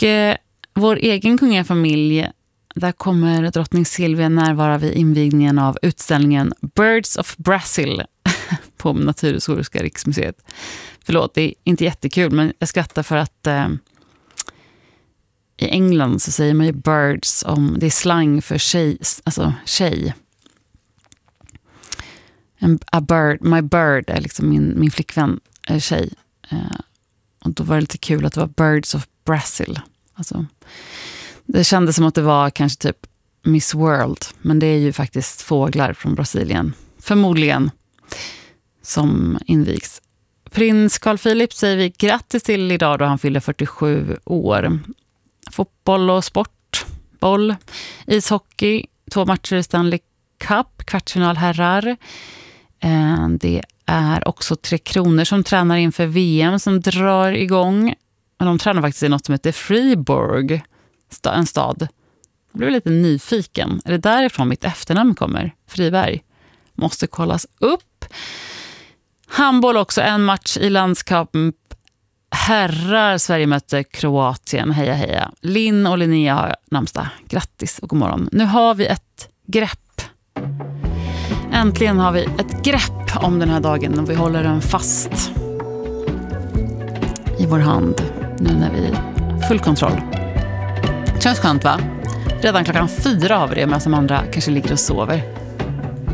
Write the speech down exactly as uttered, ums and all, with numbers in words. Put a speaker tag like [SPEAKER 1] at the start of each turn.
[SPEAKER 1] eh, vår egen kungafamilj, där kommer drottning Silvia närvara vid invigningen av utställningen Birds of Brazil på Naturhistoriska riksmuseet. Förlåt, det är inte jättekul, men jag skrattar för att eh, i England så säger man ju birds om, det är slang för tjej, alltså tjej. En, a bird, my bird är liksom min, min flickvän är tjej. Eh, och då var det lite kul att det var Birds of Brazil. Alltså, det kändes som att det var kanske typ Miss World, men det är ju faktiskt fåglar från Brasilien. Förmodligen. Som invigs. Prins Carl Philip säger vi grattis till idag då han fyller fyrtiosju år. Fotboll och sport. Boll. Ishockey. Två matcher i Stanley Cup. Kvartsfinal herrar. Det är också Tre Kronor som tränar inför V M som drar igång. Och de tränar faktiskt i något som heter Fribourg. En stad. Jag blev lite nyfiken. Är det därifrån mitt efternamn kommer? Friberg. Måste kollas upp. Handboll också, en match i landskamp. Herrar, Sverige möter Kroatien. Heja, heja. Linn och Linnea har namnsdag. Grattis och god morgon. Nu har vi ett grepp. Äntligen har vi ett grepp om den här dagen och vi håller den fast i vår hand nu när vi har full kontroll. Känns skönt, va? Redan klockan fyra har vi det, men som andra kanske ligger och sover.